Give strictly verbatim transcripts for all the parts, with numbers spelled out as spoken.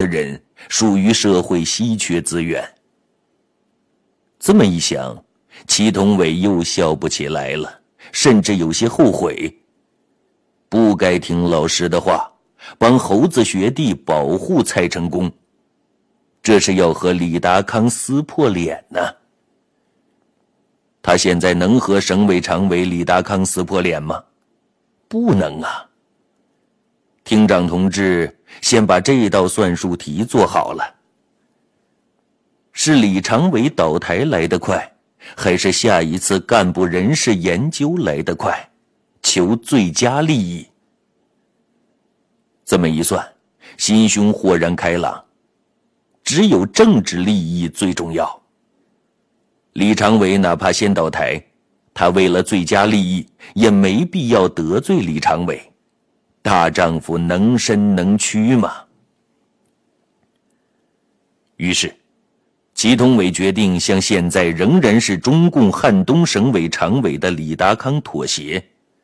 人属于社会稀缺资源。这么一想，祁同伟又笑不起来了，甚至有些后悔。不该听老师的话，帮猴子学弟保护蔡成功，这是要和李达康撕破脸呢。他现在能和省委常委李达康撕破脸吗？不能啊。厅长同志先把这道算术题做好了。是李常委倒台来得快，还是下一次干部人事研究来得快？求最佳利益。这么一算，心胸豁然开朗，只有政治利益最重要。李常委哪怕先倒台，他为了最佳利益也没必要得罪李常委。大丈夫能伸能屈嘛。于是祁同伟决定向现在仍然是中共汉东省委常委的李达康妥协。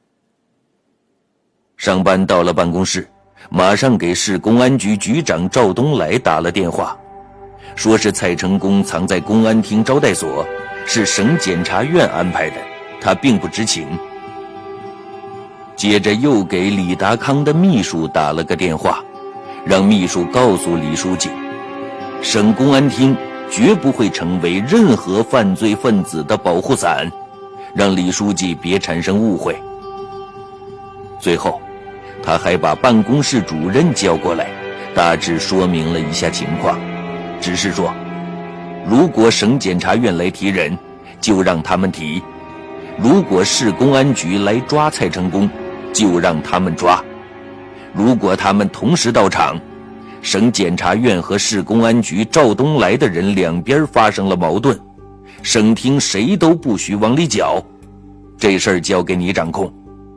上班到了办公室，马上给市公安局局长赵东来打了电话，说是蔡成功藏在公安厅招待所，是省检察院安排的，他并不知情。接着又给李达康的秘书打了个电话，让秘书告诉李书记，省公安厅绝不会成为任何犯罪分子的保护伞，让李书记别产生误会。最后他还把办公室主任叫过来，大致说明了一下情况，只是说如果省检察院来提人，就让他们提；如果市公安局来抓蔡成功，就让他们抓。如果他们同时到场，省检察院和市公安局赵东来的人两边发生了矛盾，省厅谁都不许往里搅，这事儿交给你掌控。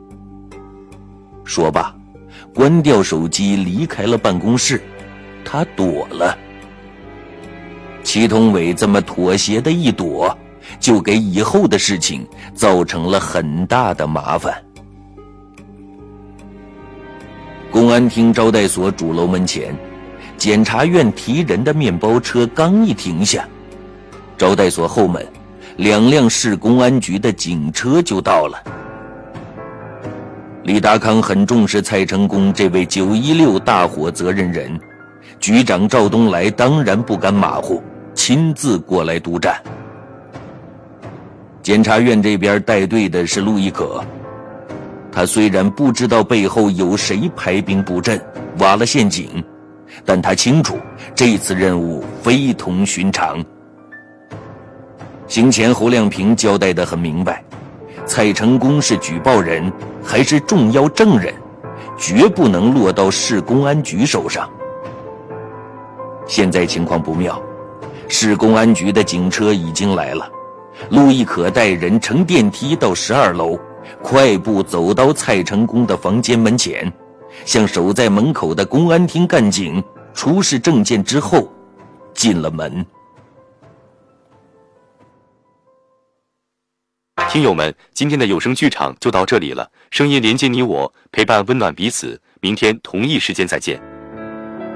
说罢，关掉手机离开了办公室，他躲了。祁同伟这么妥协的一躲，就给以后的事情造成了很大的麻烦。公安厅招待所主楼门前，检察院提人的面包车刚一停下，招待所后门两辆市公安局的警车就到了。李达康很重视蔡成功这位九一六大火责任人，局长赵东来当然不敢马虎，亲自过来督战。检察院这边带队的是陆亦可，他虽然不知道背后有谁排兵布阵挖了陷阱，但他清楚这次任务非同寻常。行前侯亮平交代得很明白，蔡成功是举报人还是重要证人，绝不能落到市公安局手上。现在情况不妙，市公安局的警车已经来了，陆亦可带人乘电梯到十二楼，快步走到蔡成功的房间门前，向守在门口的公安厅干警出示证件之后进了门。 听友们，今天的有声剧场就到这里了，声音连接你我，陪伴温暖彼此，明天同一时间再见。